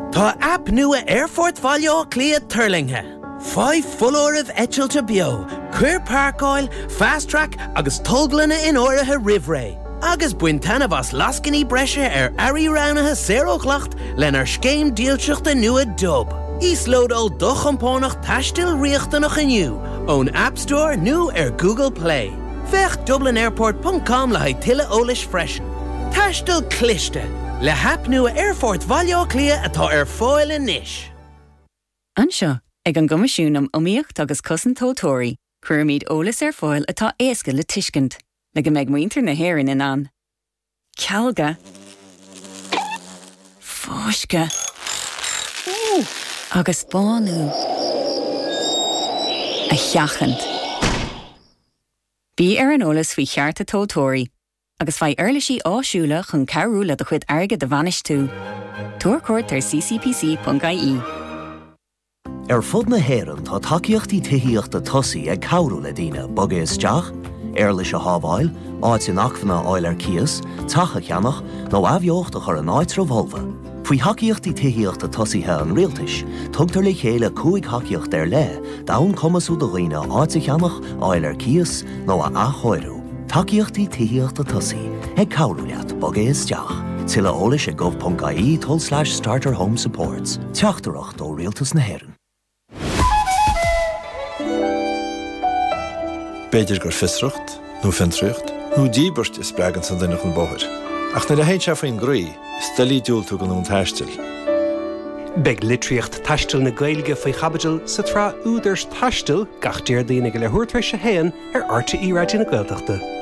Tá app nua Airfort Valio Clia Turlinghe. 5 full hour of Etchilta bio, Queer Park Oil, Fast Track, agus Tolglana in Oraha Rivray. Agus buintana vas Laskini Brescia Ari Raunaha Zero Clacht, Lenar Schkeim Dielchuchta Nua Dub. Load Old Dochamponach Tashtil Riachtanach Inu, own App Store, new Google Play. Vech DublinAirport.com la Tilla Olish Freshen. Tashtil Klishte, le hap nua Airfort Valio Clia atá foil in nish. Anseo, ag an gumisiúnam omíocht agus cusan tótóirí, cuirmíd ólas foil atá éasca le tuiscint, le go meid muintir na héireann in an. Cealga. Fóisce. Agus bánú. A cheachant. Bí an ólas faoi chearta tótóirí, agus fai eirlisí áisiúla chun cearú le do chuid airge de bhanis tú. Tuair cuairt ar ccpc.ie. Fud na héireann tá takeíochtaí tuithíochta tosaí ag cabhrú le daoine boga isteach, leis a hábháil, áit in achmhanna áil ar cias, tacha cheannach, nó abheocht a chur an áit romholva. Faoi hacaíochtaí tuithíochta tosaithe an rialtais, tugtar le chéile 5 hacaíocht le, dán cumasú do dhaoine áit a cheannach, áil ar cias, nó a achóirú. Takeíochtaí tuithíochta tosaí ag cabhrú leat boga isteach. Tilla ólis ag gov.ie/starter home supports. Teachtarach dó rialtas na héireann. Beidir gur fisrucht, nó fintrucht, nó díbert is bregan san duine chun bóthir. Ach na le héid se faoin groí, stelí dúil tú gan ón taistil. Beg litríocht taistil na gaeilge faoi chabadil sa trá údars taistil gach déir daoine go le thuairtar se héan ar RTE Radio na Gaeltachta.